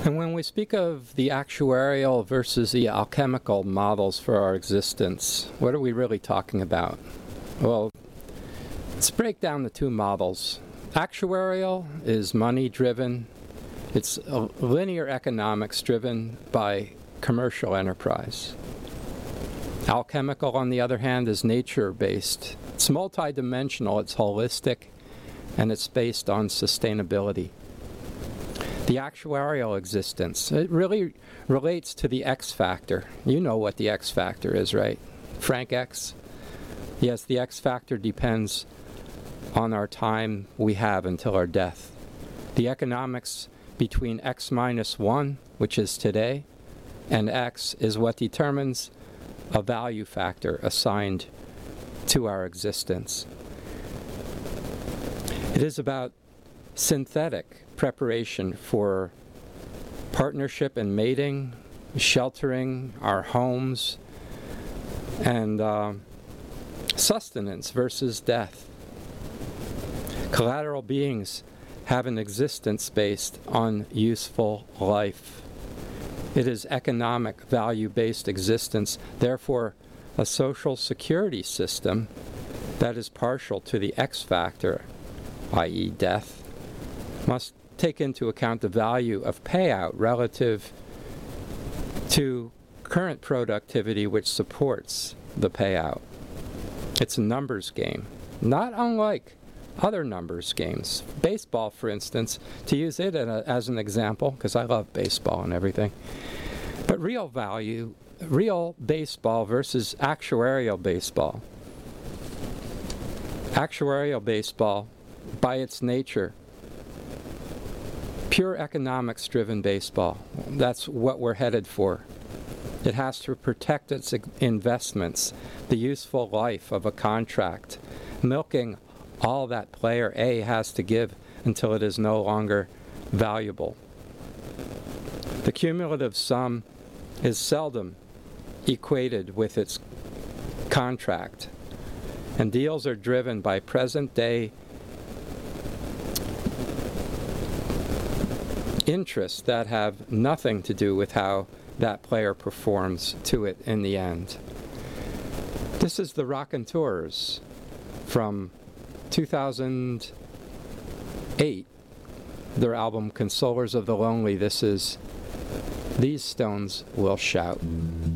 And when we speak of the actuarial versus the alchemical models for our existence, what are we really talking about? Well, let's break down the two models. Actuarial is money-driven. It's linear economics driven by commercial enterprise. Alchemical, on the other hand, is nature-based. It's multidimensional, it's holistic, and it's based on sustainability. The actuarial existence, it really relates to the X factor. You know what the X factor is, right? Frank X? Yes, the X factor depends on our time we have until our death. The economics between X minus 1, which is today, and X is what determines a value factor assigned to our existence. It is about synthetic preparation for partnership and mating, sheltering our homes, and sustenance versus death. Collateral beings have an existence based on useful life. It is economic value-based existence, therefore a social security system that is partial to the X factor, i.e. death, must take into account the value of payout relative to current productivity which supports the payout. It's a numbers game, not unlike other numbers games. Baseball, for instance, to use it as an example, because I love baseball and everything. But real baseball versus actuarial baseball. Actuarial baseball, by its nature, pure economics-driven baseball. That's what we're headed for. It has to protect its investments, the useful life of a contract, milking all that player A has to give until it is no longer valuable. The cumulative sum is seldom equated with its contract, and deals are driven by present-day interests that have nothing to do with how that player performs to it in the end. This is the Raconteurs from 2008, their album Consolers of the Lonely. This is These Stones Will Shout.